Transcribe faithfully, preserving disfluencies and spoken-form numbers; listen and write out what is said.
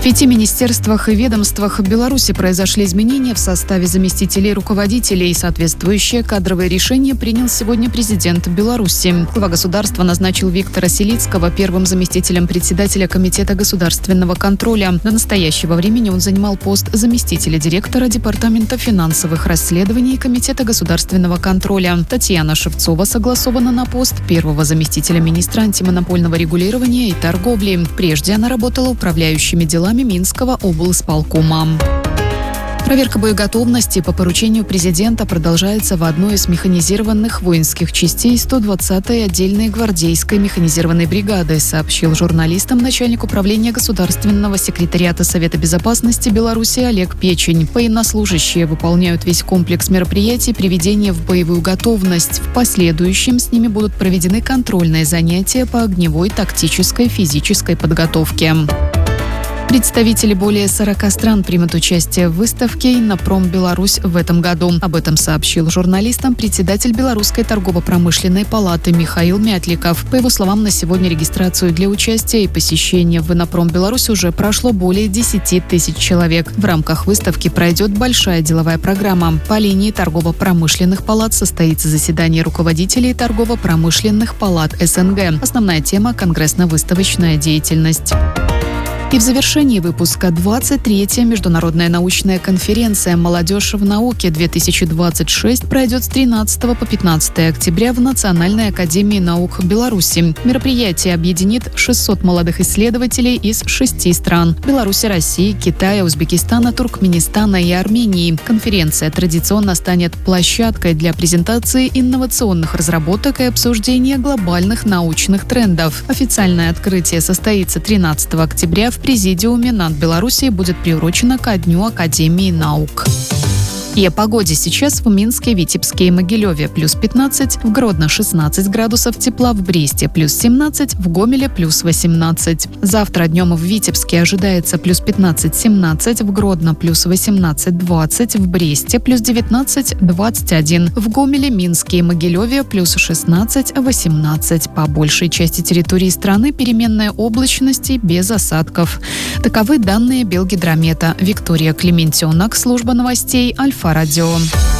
пяти министерствах и ведомствах Беларуси произошли изменения в составе заместителей руководителей. Соответствующее кадровое решение принял сегодня президент Беларуси. Глава государства назначил Виктора Селицкого первым заместителем председателя Комитета государственного контроля. До настоящего времени он занимал пост заместителя директора Департамента финансовых расследований Комитета государственного контроля. Татьяна Шевцова согласована на пост первого заместителя министра антимонопольного регулирования и торговли. Прежде она работала управляющими делами Минского облсполкома. Проверка боеготовности по поручению президента продолжается в одной из механизированных воинских частей сто двадцатой отдельной гвардейской механизированной бригады, сообщил журналистам начальник управления Государственного секретариата Совета безопасности Беларуси Олег Печень. Военнослужащие выполняют весь комплекс мероприятий приведения в боевую готовность. В последующем с ними будут проведены контрольные занятия по огневой, тактической, физической подготовке. Представители более сорока стран примут участие в выставке «Иннопром Беларусь» в этом году. Об этом сообщил журналистам председатель Белорусской торгово-промышленной палаты Михаил Мятликов. По его словам, на сегодня регистрацию для участия и посещения в «Иннопром Беларусь» уже прошло более десяти тысяч человек. В рамках выставки пройдет большая деловая программа. По линии торгово-промышленных палат состоится заседание руководителей торгово-промышленных палат СНГ. Основная тема – конгрессно-выставочная деятельность. И в завершении выпуска двадцать третья международная научная конференция «Молодежь в науке-две тысячи двадцать шесть» пройдет с тринадцатого по пятнадцатое октября в Национальной академии наук Беларуси. Мероприятие объединит шестьсот молодых исследователей из шести стран – Беларуси, России, Китая, Узбекистана, Туркменистана и Армении. Конференция традиционно станет площадкой для презентации инновационных разработок и обсуждения глобальных научных трендов. Официальное открытие состоится тринадцатого октября в Президиуме НАН Беларуси, будет приурочено ко Дню Академии наук. И о погоде сейчас в Минске, Витебске и Могилеве плюс пятнадцать, в Гродно шестнадцать градусов тепла, в Бресте плюс семнадцать, в Гомеле плюс восемнадцать. Завтра днем в Витебске ожидается плюс пятнадцать-семнадцать, в Гродно плюс восемнадцать-двадцать, в Бресте плюс девятнадцать-двадцать один, в Гомеле, Минске и Могилеве плюс шестнадцать-восемнадцать. По большей части территории страны переменная облачность и без осадков. Таковы данные Белгидромета. Виктория Клементьонок, служба новостей Альфа Радио.